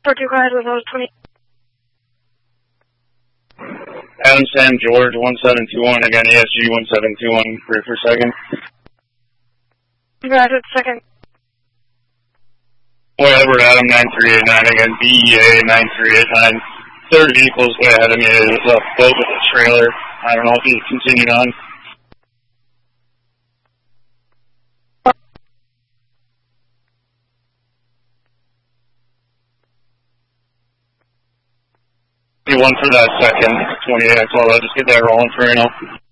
4-2, go ahead with those 20. Adam Sam George 1721, again ESG 1721, clear for second. Go ahead with second. Way Edward Adam 9389, again BEA 9389. Third vehicle's way ahead of me is a boat with a trailer. I don't know if he continued on. One for that second, 28, so I'll just get that rolling for you now.